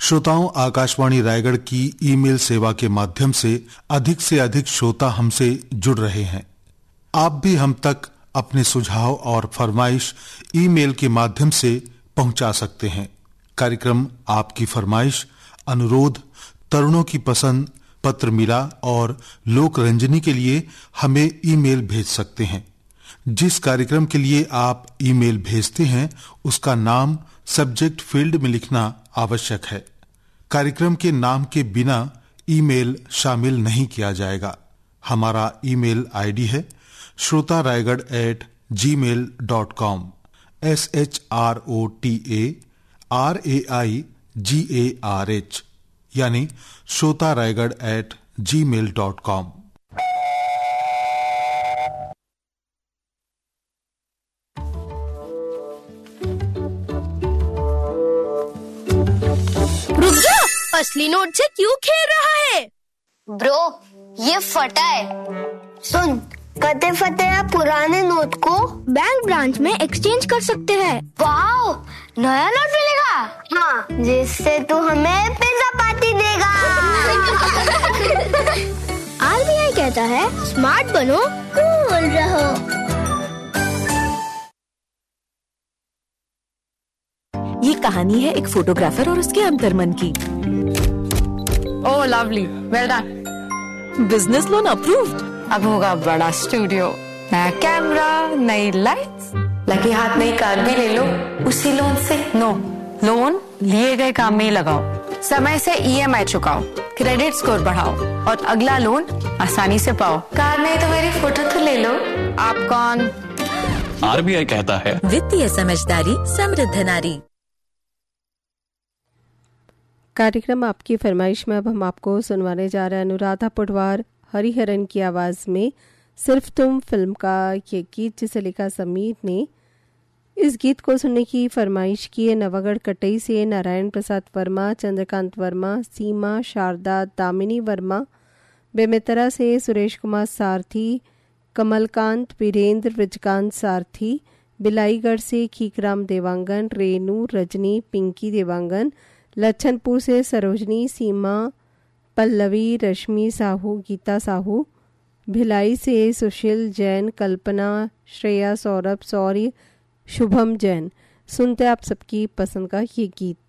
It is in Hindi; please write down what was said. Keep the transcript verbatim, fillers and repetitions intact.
श्रोताओं, आकाशवाणी रायगढ़ की ईमेल सेवा के माध्यम से अधिक से अधिक श्रोता हमसे जुड़ रहे हैं। आप भी हम तक अपने सुझाव और फरमाइश ईमेल के माध्यम से पहुंचा सकते हैं। कार्यक्रम आपकी फरमाइश, अनुरोध, तरुणों की पसंद, पत्र मिला और लोक रंजनी के लिए हमें ईमेल भेज सकते हैं। जिस कार्यक्रम के लिए आप ईमेल भेजते हैं उसका नाम सब्जेक्ट फील्ड में लिखना आवश्यक है। कार्यक्रम के नाम के बिना ईमेल शामिल नहीं किया जाएगा। हमारा ईमेल आईडी है श्रोता Raigarh eight ji mail dot com, S H R O T A R A I ji A R H, यानी श्रोता रायगढ़ एट जी मेल डॉट कॉम। असली नोट से क्यों खेल रहा है? ब्रो, ये फटा है। सुन, कते फटे पुराने नोट को बैंक ब्रांच में एक्सचेंज कर सकते हैं। वाओ, नया नोट मिलेगा? हाँ, जिससे तू हमें पिज्जा पार्टी देगा। आरबीआई कहता है स्मार्ट बनो, कूल रहो। ये कहानी है एक फोटोग्राफर और उसके अंतर्मन की। ओह lovely, well done. Business loan approved. अब होगा बड़ा स्टूडियो, नया कैमरा, नई लाइट्स, लगे हाथ नई कार भी ले लो उसी लोन से। नो, लोन लिए गए काम में ही लगाओ, समय से ईएमआई चुकाओ, क्रेडिट स्कोर बढ़ाओ और अगला लोन आसानी से पाओ। कार नहीं तो मेरी फोटो तो ले लो। आप कौन? आरबीआई कहता है वित्तीय समझदारी समृद्ध नारी। कार्यक्रम आपकी फरमाइश में अब हम आपको सुनवाने जा रहे हैं अनुराधा पटवार हरिहरन की आवाज में सिर्फ तुम फिल्म का ये गीत, जिसे लिखा समीर ने। इस गीत को सुनने की फरमाइश की है नवागढ़ कटई से नारायण प्रसाद वर्मा, चंद्रकांत वर्मा, सीमा, शारदा, दामिनी वर्मा, बेमेतरा से सुरेश कुमार सारथी, कमलकांत, वीरेंद्र, विजकांत सारथी, बिलाईगढ़ से खीकराम देवांगन, रेनू, रजनी, पिंकी देवांगन, लच्छनपुर से सरोजनी, सीमा, पल्लवी, रश्मि साहू, गीता साहू, भिलाई से सुशील जैन, कल्पना, श्रेया, सौरभ, सौर्य, शुभम जैन। सुनते आप सबकी पसंद का ये गीत।